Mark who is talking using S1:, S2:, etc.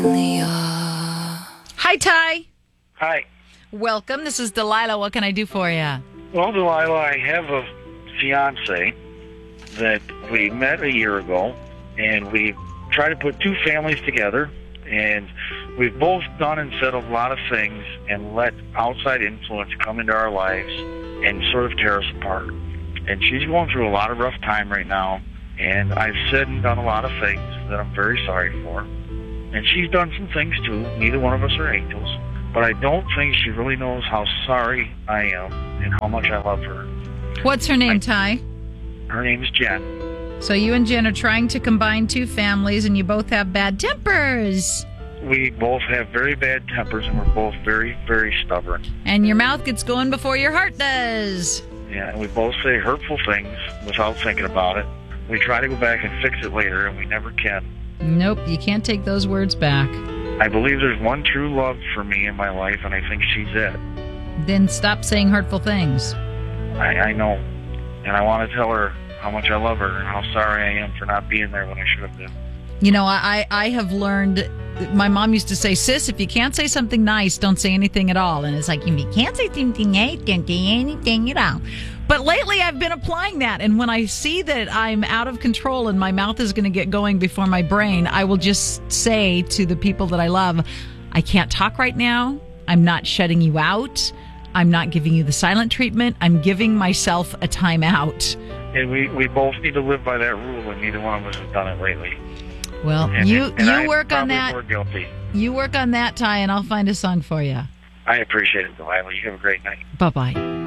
S1: Hi, Ty.
S2: Hi.
S1: Welcome. This is Delilah. What can I do for you?
S2: Well, Delilah, I have a fiance that we met a year ago, and we tried to put two families together, and we've both done and said a lot of things and let outside influence come into our lives and sort of tear us apart. And she's going through a lot of rough time right now, and I've said and done a lot of things that I'm very sorry for. And she's done some things too. Neither one of us are angels. But I don't think she really knows how sorry I am and how much I love her.
S1: What's her name, Ty?
S2: Her name's Jen.
S1: So you and Jen are trying to combine two families, and you both have bad tempers.
S2: We both have very bad tempers, and we're both very, very stubborn.
S1: And your mouth gets going before your heart does.
S2: Yeah, and we both say hurtful things without thinking about it. We try to go back and fix it later, and we never can.
S1: Nope, you can't take those words back.
S2: I believe there's one true love for me in my life, and I think she's it.
S1: Then stop saying hurtful things.
S2: I know. And I want to tell her how much I love her and how sorry I am for not being there when I should have been.
S1: You know, I have learned, my mom used to say, sis, if you can't say something nice, don't say anything at all. And it's like, if you can't say something nice, don't say anything at all. But lately I've been applying that. And when I see that I'm out of control and my mouth is going to get going before my brain, I will just say to the people that I love, I can't talk right now. I'm not shutting you out. I'm not giving you the silent treatment. I'm giving myself a timeout.
S2: And we both need to live by that rule, and neither one of us has done it lately.
S1: Well, you work on that.
S2: More guilty.
S1: You work on that, Ty, and I'll find a song for you.
S2: I appreciate it, Delilah. You have a great night.
S1: Bye-bye.